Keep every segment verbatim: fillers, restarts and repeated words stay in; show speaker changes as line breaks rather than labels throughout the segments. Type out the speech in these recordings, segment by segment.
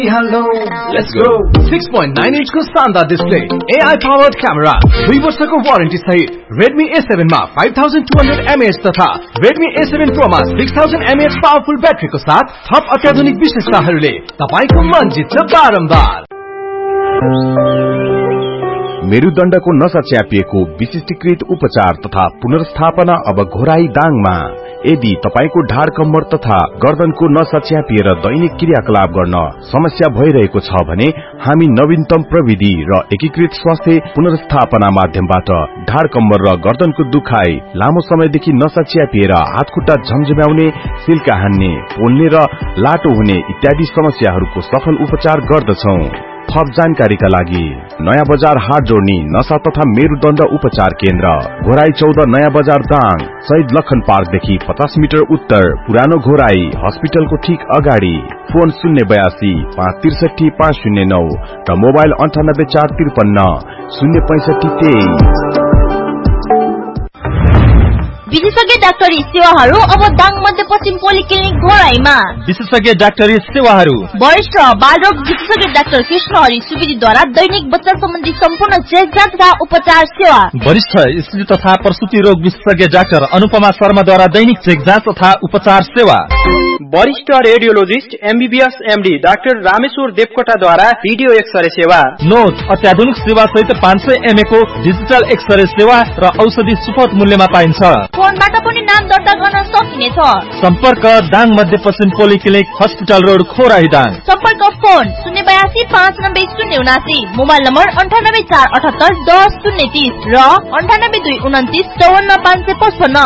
Hello, let's go.
six point nine inch को शानदार display, A I powered camera, दुई वर्षको वारेन्टी सहित Redmi A seven मा five thousand two hundred milliamp hour तथा Redmi A seven Pro मा six thousand milliamp hour powerful ब्याट्रीको साथ थप अत्याधुनिक विशेषताहरूले तपाईको मन जित्छ बारम्बार।
मेरुदण्डको नसा च्यापिएको विशिष्टीकृत उपचार तथा पुनर्स्थापना अब घोराई दाङमा। यदि तपाईको ढाड कम्मर तथा गर्दनको नसा च्यापिएर दैनिक क्रियाकलाप गर्न समस्या भइरहेको छ भने हामी नवीनतम प्रविधि र एकीकृत स्वास्थ्य पुनर्स्थापना माध्यमबाट ढाड कम्मर र गर्दनको दुखाइ, लामो समयदेखि नसा च्यापिएर हातखुट्टा झमझम्याउने, सिल्का हान्ने, पोल्ने र लाटो हुने इत्यादि समस्याहरूको सफल उपचार गर्दछौं। थप जानकारीका लागि नयाँ बजार हाट जोड्नी नसा तथा मेरुदण्ड उपचार केन्द्र, घोराई चौध नयाँ बजार दाङ, शहीद लखन पार्कदेखि पचास मिटर उत्तर, पुरानो घोराई हस्पिटलको ठीक अगाडि। फोन शून्य बयासी पाँच त्रिसठी पाँच शून्य नौ र मोबाइल अन्ठानब्बे चार त्रिपन्न शून्य पैंसठी तेइस।
विशेषज्ञ डाक्टरी सेवाहरू अब दाङ मध्यपश्चिम पोलिक्लिनिक घोराईमा।
विशेषज्ञ डाक्टरी सेवाहरू
वरिष्ठ बालरोग विशेषज्ञ डाक्टर कृष्ण हरि सुवेदीद्वारा दैनिक बच्चा सम्बन्धी सम्पूर्ण चेक जाँच तथा उपचार सेवा।
वरिष्ठ स्त्री तथा प्रसूति रोग विशेषज्ञ डाक्टर अनुपमा शर्माद्वारा दैनिक चेक जाँच तथा उपचार सेवा।
वरिष्ठ radiologist MBBS MD doctor Rameshwar देवकोटाद्वारा video x-ray सेवा।
नोट अत्याधुनिक सेवा सहित पाँच सय एमए को डिजिटल एक्सरे सेवा र औषधि सुपथ मूल्यमा पाइन्छ।
फोनबाट पनि नाम दर्ता गर्न सकिनेछ।
सम्पर्क दाङ मध्यपश्चिम polyclinic hospital road Khorai Dang.
सम्पर्क फोन शून्य बयासी पाँच नब्बे शून्य उनासी, मोबाइल नम्बर अन्ठानब्बे चार अठहत्तर दस शून्य तीस र अन्ठानब्बे दुई उन्तिस चौवन्न पाँच सय पचपन्न।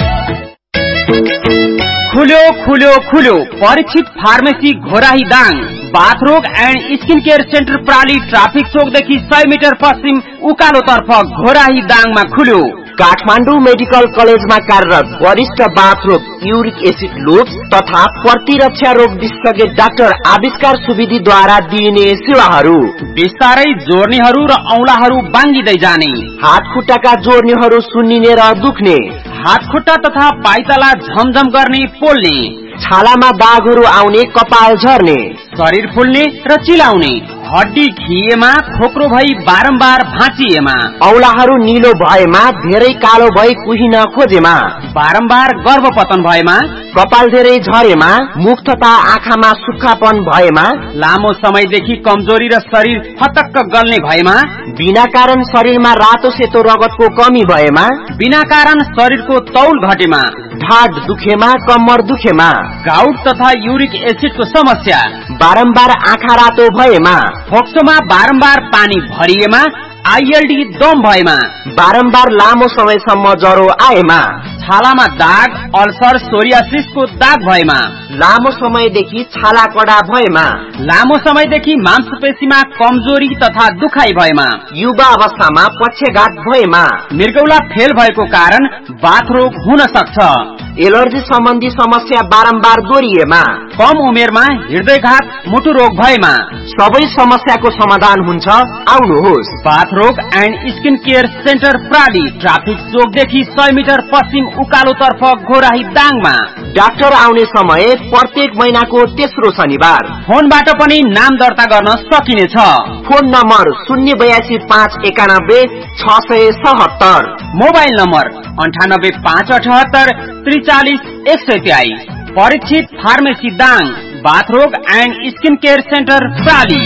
खुल्यो खुल्यो खुल्यो Parikshit pharmacy Ghorahi Dang, बाथरोग and skin care centre प्राली traffic चौकदेखि सय मिटर पश्चिम उकालो तर्फ घोराही दाङमा खुल्यो।
काठमाडौँ मेडिकल कलेजमा कार्यरत वरिष्ठ बाथरोग, युरिक एसिड लुप्स तथा प्रतिरक्षा रोग विशेषज्ञ डाक्टर आविष्कार सुवेदीद्वारा दिइने सेवाहरू।
बिस्तारै जोर्नीहरू र औंलाहरू बाङ्गिँदै जाने,
हात खुट्टाका जोर्नीहरू सुन्निने र दुख्ने,
हात खुट्टा तथा पाइताला झमझम गर्ने, पोल्ने,
छालामा दागहरू आउने, कपाल झर्ने,
शरीर फुल्ने र चिलाउने, हड्डी खिएमा, खोक्रो भई बारम्बार भाँचिएमा,
औलाहरू निलो भएमा, धेरै कालो भई कुहिन खोजेमा,
बारम्बार गर्भपतन भएमा,
कपाल धेरै झरेमा, मुख तथा आँखामा सुक्खापन भएमा,
लामो समयदेखि कमजोरी र शरीर फटक्क गल्ने भएमा,
बिना कारण शरीरमा रातो सेतो रगतको कमी भएमा,
बिना कारण शरीरको तौल घटेमा,
ढाड दुखेमा, कम्मर दुखेमा,
गाउट तथा युरिक एसिडको समस्या,
बारम्बार आँखा रातो भएमा,
फोक्सोमा बारम्बार पानी भरिएमा, आईएलडी दम भएमा,
बारम्बार लामो समयसम्म ज्वरो आएमा,
छालामा दाग, अल्सर सोरियासिसको दाग भएमा,
लामो समयदेखि छाला कडा भएमा,
लामो समयदेखि मांसपेशीमा कमजोरी तथा दुखाइ भएमा,
युवा अवस्थामा पक्षघात भएमा,
मृगौला फेल भएको कारण बाथरोग हुन सक्छ,
एलर्जी सम्बन्धी समस्या बारम्बार दोहोरिएमा,
कम उमेरमा हृदयघात, मुटु रोग भएमा,
सबै समस्याको समाधान हुन्छ। आउनुहोस्,
बाथरोग and skin care centre प्राली traffic चोकदेखि सय मिटर पश्चिम उकालो तर्फ घोराही दाङमा।
डाक्टर आउने समय प्रत्येक महिनाको तेस्रो शनिबार।
फोनबाट पनि नाम दर्ता गर्न सकिनेछ।
फोन नम्बर शून्य बयासी पाँच एकानब्बे छ सय सतहत्तर,
मोबाइल नम्बर अन्ठानब्बे पाँच अठहत्तर त्रिचालिस एक सय तेइस। Parikshit pharmacy Dang, बाथरोग and skin care centre प्राली।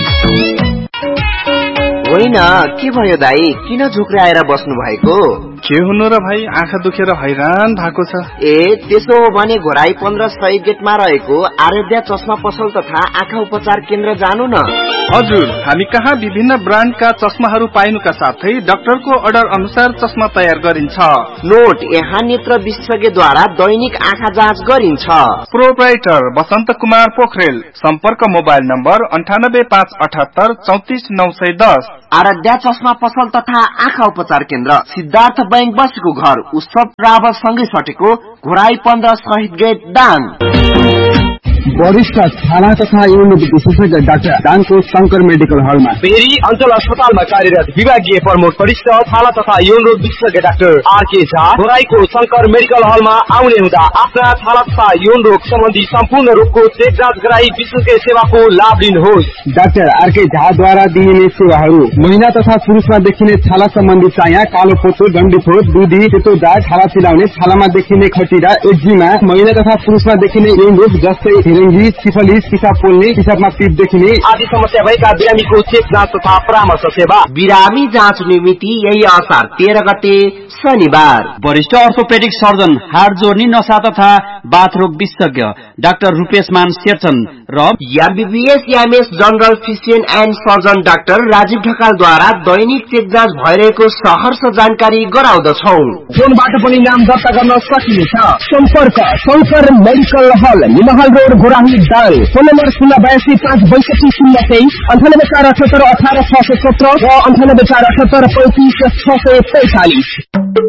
होइन, के भयो दाई, किन झुक्राएर बस्नु भएको?
के हुनु र भाइ, आँखा दुखेर हैरान भएको छ।
ए त्यसो हो भने घोराई पन्ध्र शहीद गेटमा रहेको आराध्या चस्मा पसल तथा आँखा उपचार केन्द्र जानु न।
हजुर, हामी कहाँ विभिन्न ब्रान्डका चस्माहरू पाइनुका साथै डाक्टरको अर्डर अनुसार चस्मा तयार गरिन्छ।
नोट, यहाँ नेत्र विशेषज्ञद्वारा दैनिक आँखा जाँच गरिन्छ।
प्रोप्राइटर बसन्त कुमार पोखरेल। सम्पर्क मोबाइल नम्बर अन्ठानब्बे पाँच अठहत्तर चौतिस नौ सय दस।
आराध्या चस्मा पसल तथा आँखा उपचार केन्द्र, सिद्धार्थ बैंक बसेको घर, उत्सव ट्राभल सँगै सटेको, घोराई पन्ध्र शहीद गेट दाङ।
वरिष्ठ छाला तथा यौन विशेषज्ञ डाक्टर दाङको शंकर मेडिकल हलमा।
फेरि अञ्चल अस्पतालमा कार्यरत विभागीय प्रमुख वरिष्ठ छाला तथा यौन रोग विशेषज्ञ doctor RK Jha घोराईको Shankar medical हलमा आउने हुँदा आफ्ना छाला तथा यौन रोग सम्बन्धी सम्पूर्ण रोगको चेक जाँच गराई विशेषज्ञ सेवाको लाभ लिनुहोस्।
डाक्टर आरके झाद्वारा दिइने सेवाहरू महिला तथा पुरुषमा देखिने छाला सम्बन्धी चाया, कालो पोतो, डन्डीफोर, दुधी, सेतो दाग, छाला चिलाउने, छालामा देखिने खटिरा, एक्जिमा, महिला तथा पुरुषमा देखिने यौन रोग जस्तै हेरेङ्गी, सिफलिस, पिसाब पोल्ने, पिसाबमा पिप देखिने
आदि समस्या भएका बिरामीको चेक जाँच तथा परामर्श सेवा।
बिरामी जाँच मिति यही असार तेह्र गते शनिबार।
वरिष्ठ अर्थोपेडिक सर्जन, हाड जोर्नी, नसा तथा बाथरोग विशेषज्ञ डाक्टर रूपेश मान शेरचन र
MBBS MS general physician and surgeon doctor Rajiv ढकालद्वारा Dainik check जाँच भइरहेको सहर्ष जानकारी गराउँदछौ।
फोनबाट पनि नाम दर्ता गर्न सकिनेछ। सम्पर्क शंकर मेडिकल हल, निमहल road, Ghorahi Dang. Phone number शून्य बयासी पाँच बैसठी शून्य तेइस, अन्ठानब्बे चार अठहत्तर अठार छ सय सत्र र अन्ठानब्बे चार अठहत्तर पैंतिस छ सय पैंतालिस।